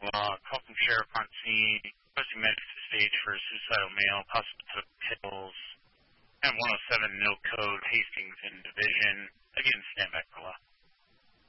Call from sheriff on scene, requesting medical stage for a suicidal male, possibly took pills, and 107 no code, Hastings in division. Again, stand by.